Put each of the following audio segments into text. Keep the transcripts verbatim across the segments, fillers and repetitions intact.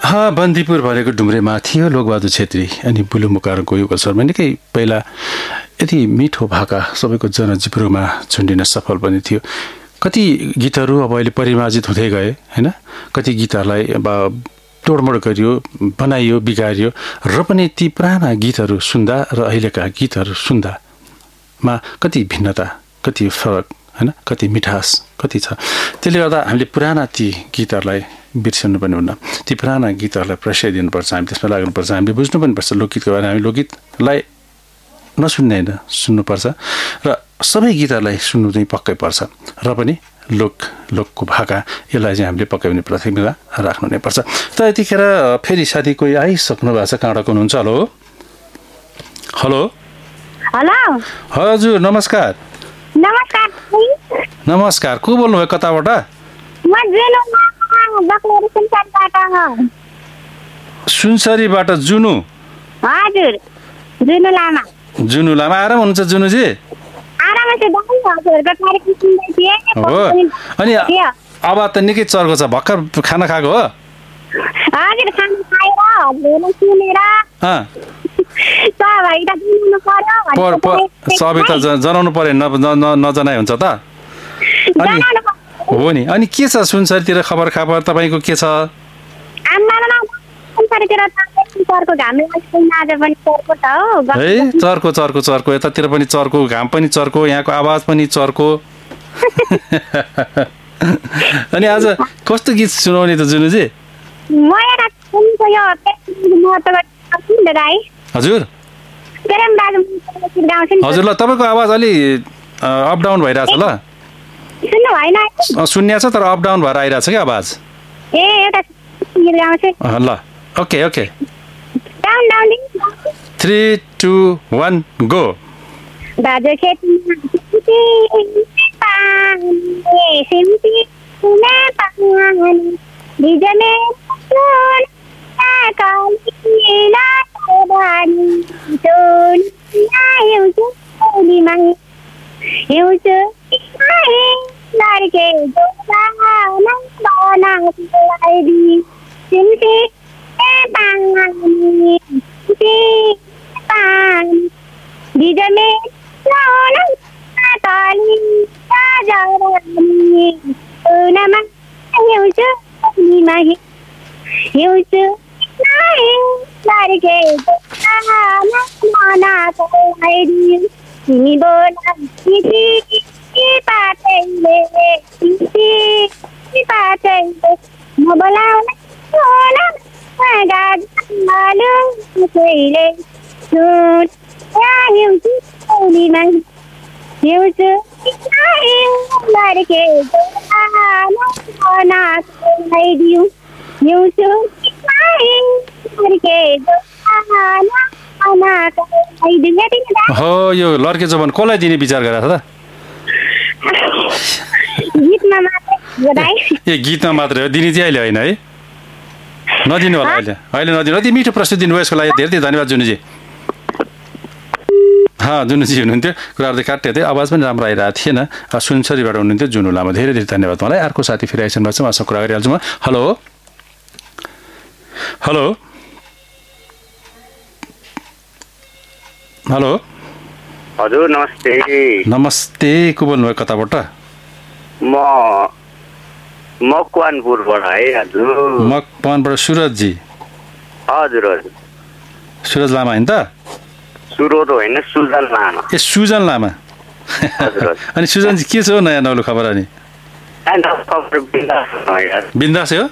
हाँ बन्दीपुर भनेको डुम्रेमा थियो लोकबहादुर छेत्री अनि बुलुमुकारको युगल शर्मा निकै पहिला यति मिठो भाका सबैको जनजिब्रोमा झुन्डिन सफल पनि थियो। कति गीतहरू अब अहिले परिमार्जित हुँदै गए होइन, कति गीतहरूलाई अब तोडमोड गरियो, बनाइयो, बिगारियो र पनि ती पुराना गीतहरू सुन्दा र अहिलेका गीतहरू सुन्दामा कति भिन्नता, कति फरक होइन, कति मिठास कति छ। त्यसले गर्दा हामीले पुराना ती गीतहरूलाई बिर्सनु पनि हुन्न, ती पुराना गीतहरूलाई प्रशय दिनुपर्छ, हामी त्यसमा लाग्नुपर्छ, हामीले बुझ्नु पनि पर्छ लोकगीतको बारेमा। हामी लोकगीतलाई नसुन्ने होइन, सुन्नुपर्छ र सबै गीतहरूलाई सुन्नु चाहिँ पक्कै पर्छ र पनि लोक लोकको भाका यसलाई चाहिँ हामीले पक्कै पनि प्राथमिकता राख्नु नै पर्छ। त यतिखेर फेरि साथी कोही आइसक्नु भएको छ, कहाँबाट हुनुहुन्छ? हेलो हेलो हेलो हजुर नमस्कार। नमस्कार नमस्कार, को बोल्नुभयो, कताबाट? म जुनु बक्लेर सुनसरीबाट। सुनसरीबाट जुनु? हजुर जुनु लामा। जुनु लामा, आराम हुनुहुन्छ जुनुजी? आराम छ दाइ, हजुरको कार्यक्रम सुन्दै थिएँ। हो अनि आवाज त निकै चर्को छ, भर्खर खाना खाएको हो? हजुर खाना खाएर हजुरलाई सुनेर सहभागिता दिनु पर्यो। सबै त जनाउनु पर्यो, नजनाइ हुन्छ त? अनि हो नि, अनि के छ सुनसरीतिर खबर खबर तपाईँको के छ? है चर्को चर्को चर्को, यतातिर पनि चर्को, घाम पनि चर्को, यहाँको आवाज पनि चर्को। अनि आज कस्तो गीत सुनाउने त जुनुजी? हजुर हजुर ल, तपाईँको आवाज अलि अप डाउन भइरहेछ ल, सुन्या छ तर अप डाउन भएर आइरहेछ क्या आवाज। ल okay okay, three two one go. बाजे खेतीमा सिम्ती पानी बिजने सुन कालीला बानी सोनिया युजु लिमा युजु लड़के जोना बना लाई सिम्ती पानी पानी बिजने सोना कालीला जानी सोनमा युजु लिमा युजु लड़के जोना बना लाई ni bola kiti ki patele kiti ki patele mo bola bola ga malu kile sut ya yuji ni man yuji ai ladke ana ana ai diu yuji ai ladke ana हो यो लड्के जवान कसलाई दिने विचार गरेको छ त? ए गीतमा मात्रै हो, दिने चाहिँ अहिले होइन है, नदिनु होला अहिले, अहिले नदिनु। यति मिठो प्रस्तुति दिनुभयो यसको लागि धेरै धेरै धन्यवाद जुनुजी। हाँ जुनुजी हुनुहुन्थ्यो, कुराहरू चाहिँ काट्दै थियो, आवाज पनि राम्रो आइरहेको थिएन। सुनसरीबाट हुनुहुन्थ्यो जुनु लामा, धेरै धेरै धन्यवाद। मलाई अर्को साथी फेरि आइसक्नु भएको छ, उहाँसँग कुरा गरिहाल्छु म। हेलो हेलो हेलो हजुर नमस्ते। नमस्ते, को बोल्नुभयो, कताबाट? म मकवानपुरबाट है। हजुर मकवानबाट सुरजजी? हजुर हजुर सुरज लामा होइन त? सुरज होइन, सुजन लामा। ए सुजन लामा। अनि सुजनजी के छ हो नयाँ नौलो खबर? अनि बिन्दास हो?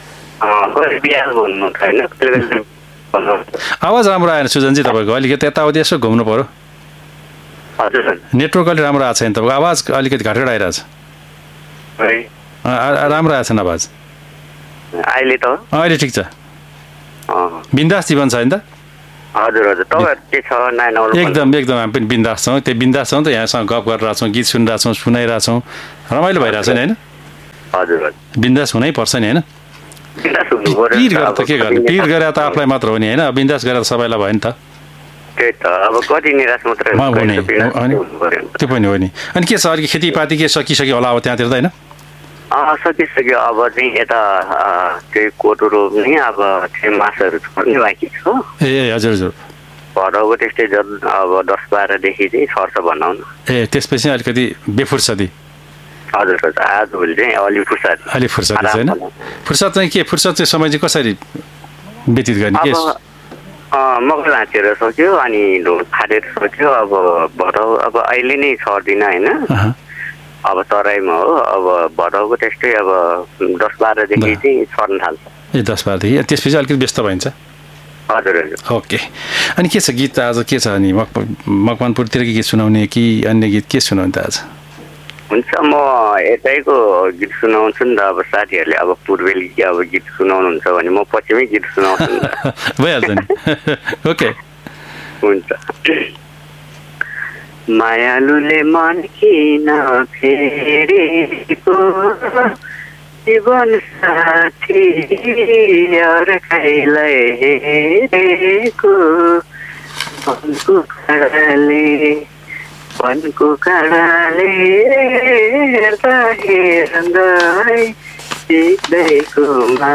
आवाज राम्रो आएन सुजनजी तपाईँको, अलिकति यताउति यसो घुम्नु पर्यो। नेटवर्क अलिक राम्रो आएको छैन तपाईँको, आवाज अलिकति घटेर आइरहेछ। राम्रो आएको छैन आवाज अहिले त? अहिले ठिक छ, बिन्दास जीवन छ नि त? हजुर हजुर। तपाईहरु के छ नयाँ नौलो? एकदम एकदम हामी पनि बिन्दास छौँ, त्यो बिन्दास छौँ त, यहाँसँग गफ गरिरहेको छौँ, गीत सुनिरहेको छौँ, सुनाइरहेको छौँ, रमाइलो भइरहेको छ नि होइन? हजुर हजुर, बिन्दास हुनै पर्छ नि होइन? पिर गरेर त के गर्ने, पिर गरेर त आफूलाई मात्र हो नि होइन, बिन्दास गरेर सबैलाई भयो नि त। त्यही त, अब कति निराश मात्र त्यो पनि हो नि। अनि के छ, अलिक खेतीपाती के सकिसक्यो होला अब त्यहाँतिर त होइन? अँ सकिसक्यो अब चाहिँ यता त्यही कोटुरो नै अब चाहिँ मासुहरू छोड्ने बाँकी छ ए हजुर हजुर भदौको त्यस्तै अब दस बाह्रदेखि चाहिँ सर्छ भनौँ न ए त्यसपछि अलिकति बेफुर्सदी हजुर हजुर आजभोलि चाहिँ अलि फुर्सद अलि फुर्सदी छैन फुर्सद चाहिँ के फुर्सद चाहिँ समय चाहिँ कसरी व्यतीत गर्ने के मकै भाँचेर सक्यो अनि ढोल फाटेर सक्यो अब भदौ अब अहिले नै सर्दिनँ होइन अब तराईमा हो अब भदौको त्यस्तै अब दस बाह्रदेखि चाहिँ सर्न थाल्छ ए दस बाह्रदेखि त्यसपछि अलिकति व्यस्त भइन्छ हजुर हजुर ओके अनि के छ गीत आज के छ अनि मक मकवानपुरतिर के गीत सुनाउने कि अन्य गीत के सुनाउने त आज हुन्छ म यतैको गीत सुनाउँछु नि त अब साथीहरूले अब पूर्वेली अब गीत सुनाउनुहुन्छ भने म पछिमै गीत सुनाउँछु नि त भइहाल्छ नि ओके हुन्छ मायालुले मन किन फेरेको जीवन साथी अर्कैलाई हेरेको वनको काँडाले वनको काँडाले हेर्दा हेर्दै सिक्दैको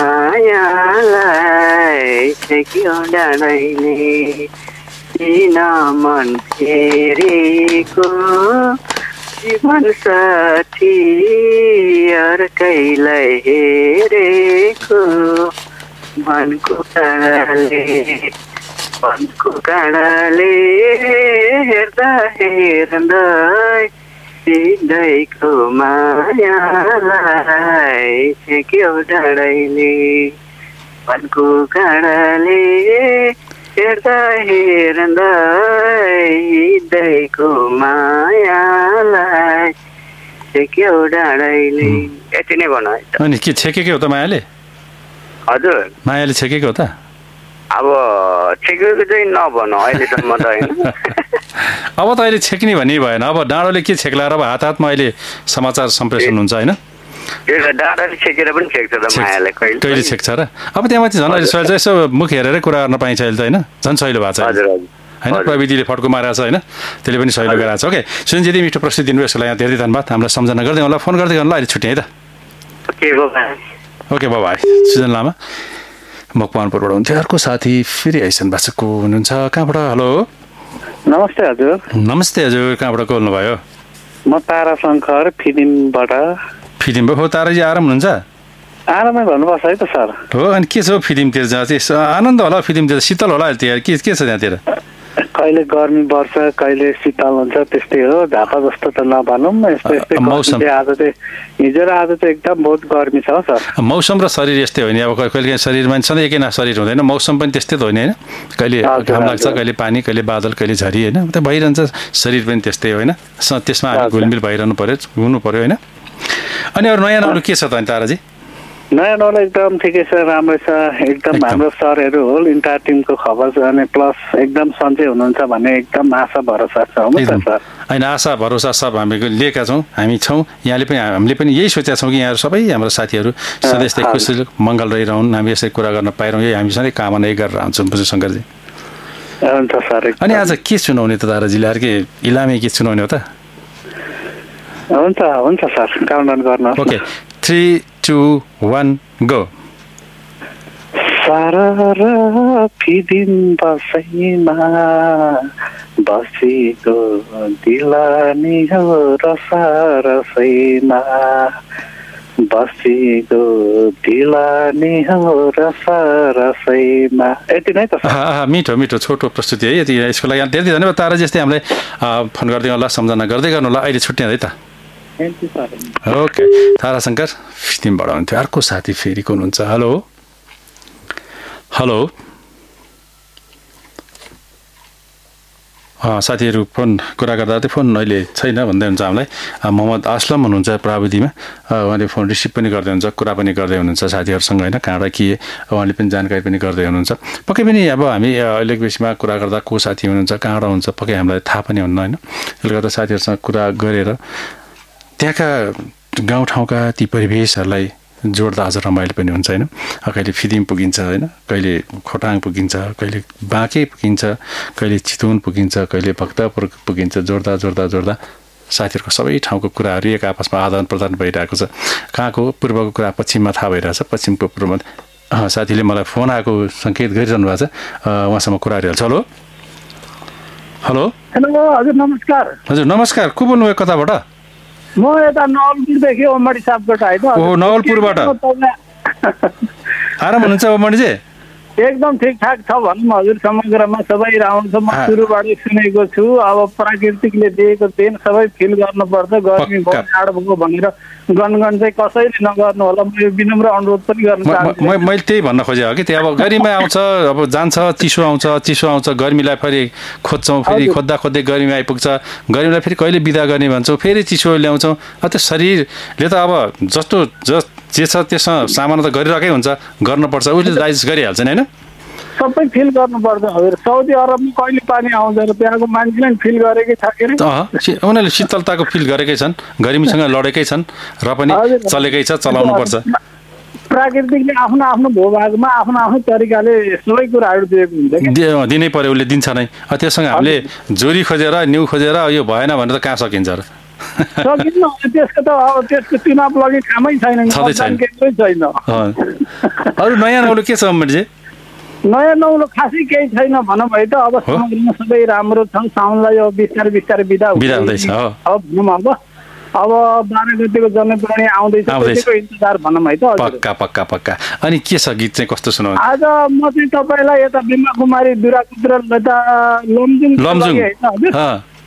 मायालाई छेक्यो डाँडैले किन मन फेरेको जीवन साथी अर्कैलाई हेरेको मनको काँडाले वनको काँडाले हेर्दा हेर्दै सिक्दैको मायालाई छेक्यो डाँडैले वनको काँडाले हेर्दा हेर्दै हिँड्दैको मायालाई छेक्यो डाँडैले यति नै भन है अनि के छेकेकै हो त मायाले हजुर मायाले छेकेको हो त अब छेकेको चाहिँ नभन अहिलेसम्म त होइन अब त अहिले छेक्ने भन्ने भएन अब डाँडोले के छेक्ला र अब हात हातमा अहिले समाचार सम्प्रेषण हुन्छ होइन डाँडाले छेकेर पनि छेक्छ त मायाले कहिले छेक्छ र अब त्यहाँ चाहिँ झन् अहिले सहिलो यसो मुख हेरेरै कुरा गर्न पाइन्छ अहिले त होइन झन् सहिलो भएको छ होइन प्रविधिले फड्को मारेको छ होइन त्यसले पनि सहिलो गराएको छ ओके सुन यति मिठो प्रस्तुति दिनुभयो यसको लागि धेरै धन्यवाद हामीलाई सम्झना गर्दै होला फोन गर्दै गर्नु अहिले छुट्टी है त ओके बाबा सुजन लामा मकवानपुरबाट हुन्थ्यो अर्को साथी फेरि आइसन बासको हुनुहुन्छ कहाँबाट हेलो नमस्ते हजुर नमस्ते हजुर कहाँबाट बोल्नु भयो म तारा शङ्कर फिदिमबाट फिदिम हो ताराजी आराम हुनुहुन्छ आरामै भन्नुपर्छ है त सर हो अनि के छ फिदिमतिर चाहिँ आनन्द होला फिदिमतिर शीतल होला अहिले के के छ त्यहाँतिर कहिले गर्मी बढ्छ कहिले शीतल हुन्छ त्यस्तै हो झापा जस्तो त नभनौँ यस्तै यस्तै मौसम आज चाहिँ हिजो र आज चाहिँ एकदम बहुत गर्मी छ सर मौसम र शरीर यस्तै हो नि अब कहिले शरीरमा सधैँ एकै न शरीर हुँदैन मौसम पनि त्यस्तै त हो नि होइन कहिले घाम लाग्छ कहिले पानी कहिले बादल कहिले झरी होइन त भइरहन्छ शरीर पनि त्यस्तै होइन त्यसमा हामी घुलमिल भइरहनु पर्यो हुनु पर्यो होइन अनि अरू नयाँ नौलो के छ त अनि ताराजी नयाँ नौलो एकदम ठिकै छ राम्रो छ एकदम हाम्रो सरहरू होल इन्टायर टिमको खबर छ अनि प्लस एकदम सन्चै हुनुहुन्छ भन्ने एकदम आशा भरोसा छ होइन आशा भरोसा सब हामी लिएका छौँ हामी छौँ यहाँले पनि हामीले पनि यही सोचेका छौँ कि यहाँहरू सबै हाम्रो साथीहरू सधैँ खुसी मङ्गल रहिरहन् हामी यसरी कुरा गर्न पाइरहँ यही हामी सधैँ कामना यही गरेर आउँछौँ बुझ्नु शङ्करजी हुन्छ सर अनि आज के सुनाउने त ताराजीले अर्कै इलामे गीत सुनाउने हो त हुन्छ हुन्छ सर काउन्ट गर्नु okay three two one go सारा फिदिम बसैमा बसेको दिलानी हो रसा रसैमा बसेको दिलानी हो रसा रसैमा यति नै त मिठो मिठो छोटो प्रस्तुति है यति यसको लागि धेरै धन्यवाद तारा जस्तै हामीलाई फोन गर्दै होला सम्झना गर्दै गर्नु होला अहिले छुट्टिँदै त ओके तारा शङ्कर फिदिमबाट हुन्थ्यो अर्को साथी फेरि को हुनुहुन्छ हेलो हेलो साथीहरू फोन कुरा गर्दा चाहिँ फोन अहिले छैन भन्दै हुन्छ हामीलाई मोहम्मद असलम हुनुहुन्छ प्राविधिमा उहाँले फोन रिसिभ पनि गर्दै हुन्छ कुरा पनि गर्दै हुनुहुन्छ साथीहरूसँग होइन कहाँबाट के उहाँले पनि जानकारी पनि गर्दै हुनुहुन्छ पक्कै पनि अब हामी अहिलेको बेसीमा कुरा गर्दा को साथी हुनुहुन्छ कहाँबाट हुन्छ पक्कै हामीलाई थाहा पनि हुन्न होइन त्यसले गर्दा साथीहरूसँग कुरा गरेर त्यहाँका गाउँठाउँका ती परिवेशहरूलाई जोड्दा अझ रमाइलो पनि हुन्छ होइन कहिले फिदिम पुगिन्छ होइन कहिले खोटाङ पुगिन्छ कहिले बाँके पुगिन्छ कहिले चितवन पुगिन्छ कहिले भक्तपुर पुगिन्छ जोड्दा जोड्दा जोड्दा साथीहरूको सबै ठाउँको कुराहरू एक आपसमा आदान प्रदान भइरहेको छ। कहाँको पूर्वको कुरा पश्चिममा थाहा भइरहेछ, पश्चिमको पूर्वमा। साथीले मलाई फोन आएको सङ्केत गरिरहनु भएको छ, उहाँसँग कुरा गरिहाल्छ। हेलो हेलो हेलो हजुर नमस्कार। हजुर नमस्कार, को बोल्नुभयो कताबाट? म यता नवलपुरदेखि ओमडी सापकोटा होइन। ओ नवलपुरबाट आराम हुनुहुन्छ ओमडीजी? एकदम ठिकठाक छ भनौँ हजुर, समग्रमा सबै राम्रो छ। म सुरुबाटै सुनेको छु, अब प्राकृतिकले दिएको दिन सबै फिल गर्नुपर्छ। गर्मी बहुत जाडो भएको भनेर गनगन चाहिँ कसैले नगर्नु होला, म यो विनम्र अनुरोध पनि गर्न चाहन्छु। मैले त्यही भन्न खोजेँ कि त्यो अब गर्मीमा आउँछ, अब जान्छ, चिसो आउँछ, चिसो आउँछ, गर्मीलाई फेरि खोज्छौँ, फेरि खोज्दा खोज्दै गर्मी आइपुग्छ, गर्मीलाई फेरि कहिले बिदा गर्ने भन्छौँ, फेरि चिसो ल्याउँछौँ। त्यो शरीरले त अब जस्तो जस जे छ त्यसमा सामना त गरिरहेकै हुन्छ, गर्नुपर्छ, उसले डाइजेस्ट गरिहाल्छ नि होइन? सबै फिल गर्नुपर्छ हजुर। साउदी अरबमा कहिले पानी आउँछ र त्यहाँको मान्छेले फिल गरेकै छ के अरे? उनीहरूले शीतलताको फिल गरेकै छन्, गर्मीसँग लडेकै छन् र पनि चलेकै छ, चलाउनु पर्छ। प्राकृतिकले आफ्नो आफ्नो भूभागमा आफ्नो आफ्नो तरिकाले सबै कुराहरू दिएको हुन्छ, दिनै पर्यो, उसले दिन्छ नै। त्यसँग हामीले जोरी खोजेर न्यु खोजेर यो भएन भनेर कहाँ सकिन्छ र? सकिन्न। त्यसको त अब त्यसको चुनाव लगे कामै छैन, छैन। अरू नयाँ नौलो के छ अम्बेडजी? नयाँ नौलो खासै केही छैन भनौँ है त। अब समग्रमा सबै राम्रो छ। साउनलाई अब बिस्तारै बिस्तारै बिदा हुँदैछ। अब भनौँ अब अब बाह्र गतिको जनपुराणी आउँदैछ, त्यसको इन्तजार भनौँ है त। पक्का पक्का पक्का। अनि के छ गीत चाहिँ कस्तो सुनाउनु? आज म चाहिँ तपाईँलाई यता बिमा कुमारी दुराकुद्र यता लमजुङ लमजुङ होइन हजुर